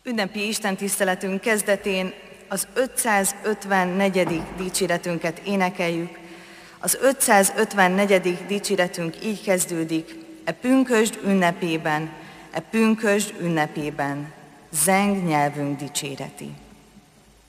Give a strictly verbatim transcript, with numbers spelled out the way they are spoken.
Ünnepi istentiszteletünk kezdetén az ötszázötvennegyedik dicséretünket énekeljük. Az ötszázötvennegyedik dicséretünk így kezdődik: E pünkösd ünnepében, e pünkösd ünnepében, zeng nyelvünk dicséreti.